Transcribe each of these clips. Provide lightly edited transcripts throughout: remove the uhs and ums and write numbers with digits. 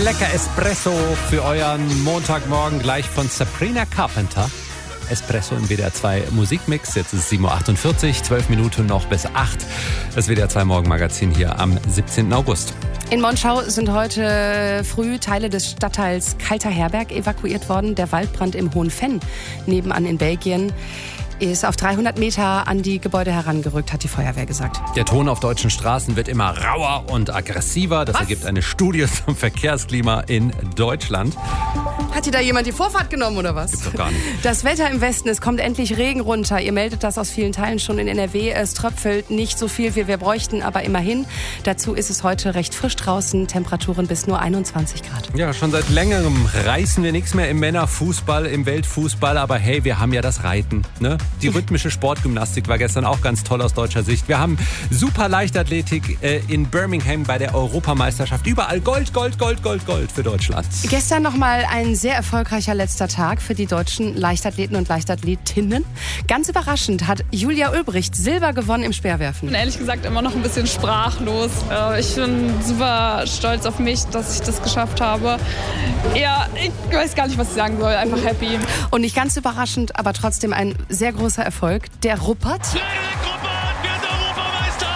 Lecker Espresso für euren Montagmorgen gleich von Sabrina Carpenter. Espresso im WDR 2 Musikmix. Jetzt ist es 7.48 Uhr, 12 Minuten noch bis 8. Das WDR 2 Morgenmagazin hier am 17. August. In Monschau sind heute früh Teile des Stadtteils Kalter Herberg evakuiert worden. Der Waldbrand im Hohen Venn nebenan in Belgien ist auf 300 Meter an die Gebäude herangerückt, hat die Feuerwehr gesagt. Der Ton auf deutschen Straßen wird immer rauer und aggressiver. Das ergibt eine Studie zum Verkehrsklima in Deutschland. Hat dir da jemand die Vorfahrt genommen oder was? Gibt's doch gar nicht. Das Wetter im Westen, es kommt endlich Regen runter. Ihr meldet das aus vielen Teilen schon in NRW. Es tröpfelt nicht so viel, wie wir bräuchten, aber immerhin. Dazu ist es heute recht frisch draußen. Temperaturen bis nur 21 Grad. Ja, schon seit längerem reißen wir nichts mehr im Männerfußball, im Weltfußball. Aber hey, wir haben ja das Reiten, ne? Die rhythmische Sportgymnastik war gestern auch ganz toll aus deutscher Sicht. Wir haben super Leichtathletik in Birmingham bei der Europameisterschaft. Überall Gold, Gold, Gold, Gold, Gold für Deutschland. Gestern nochmal ein sehr erfolgreicher letzter Tag für die deutschen Leichtathleten und Leichtathletinnen. Ganz überraschend hat Julia Ulbricht Silber gewonnen im Speerwerfen. Ich bin ehrlich gesagt immer noch ein bisschen sprachlos. Ich bin super stolz auf mich, dass ich das geschafft habe. Ja, ich weiß gar nicht, was ich sagen soll. Einfach happy. Und nicht ganz überraschend, aber trotzdem ein sehr großer Erfolg. Der Ruppert. Frederik Ruppert wird Europameister!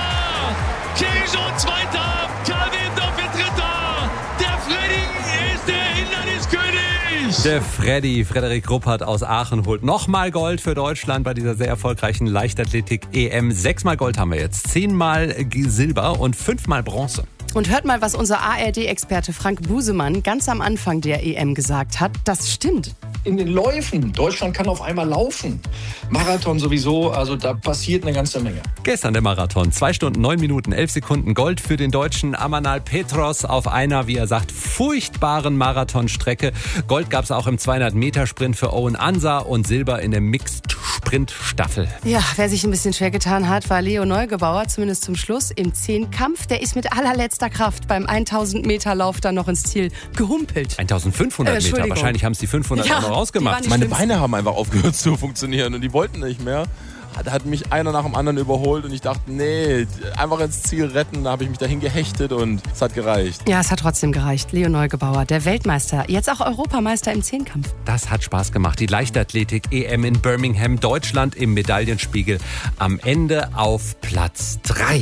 Kirch und Zweiter, Karl Wendorf wird Dritter! Der Freddy ist der Hinderniskönig! Der Frederik Ruppert aus Aachen holt nochmal Gold für Deutschland bei dieser sehr erfolgreichen Leichtathletik-EM. 6-mal Gold haben wir jetzt, 10-mal Silber und 5-mal Bronze. Und hört mal, was unser ARD-Experte Frank Busemann ganz am Anfang der EM gesagt hat. Das stimmt. In den Läufen. Deutschland kann auf einmal laufen. Marathon sowieso, also da passiert eine ganze Menge. Gestern der Marathon. 2 Stunden, 9 Minuten, 11 Sekunden. Gold für den Deutschen Amanal Petros auf einer, wie er sagt, furchtbaren Marathonstrecke. Gold gab es auch im 200-Meter-Sprint für Owen Ansa und Silber in der Mixed-Sprint-Staffel. Ja, wer sich ein bisschen schwer getan hat, war Leo Neugebauer, zumindest zum Schluss im Zehnkampf. Der ist mit allerletzter Kraft beim 1000-Meter-Lauf dann noch ins Ziel gehumpelt. 1500 Meter, wahrscheinlich haben es die 500 auch noch rausgemacht. Meine Beine haben einfach aufgehört zu funktionieren und die wollten nicht mehr. Da hat mich einer nach dem anderen überholt und ich dachte, nee, einfach ins Ziel retten. Da habe ich mich dahin gehechtet und es hat gereicht. Ja, es hat trotzdem gereicht. Leo Neugebauer, der Weltmeister, jetzt auch Europameister im Zehnkampf. Das hat Spaß gemacht. Die Leichtathletik-EM in Birmingham, Deutschland im Medaillenspiegel. Am Ende auf Platz 3.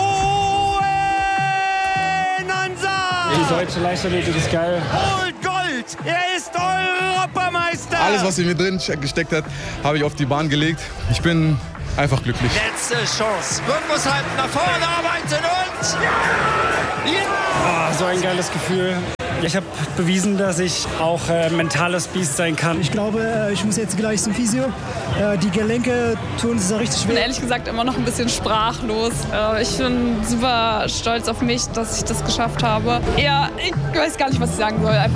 Die deutsche Leichtathletik ist geil. Holt Gold! Er ist Europameister! Alles, was in mir drin gesteckt hat, habe ich auf die Bahn gelegt. Ich bin einfach glücklich. Letzte Chance. Rhythmus halten, nach vorne arbeiten und... Ja! So ein geiles Gefühl. Ich habe bewiesen, dass ich auch mentales Biest sein kann. Ich glaube, ich muss jetzt gleich zum Physio. Die Gelenke tun es richtig Ich bin schwer. ehrlich gesagt immer noch ein bisschen sprachlos. Ich bin super stolz auf mich, dass ich das geschafft habe. Ja, ich weiß gar nicht, was ich sagen soll.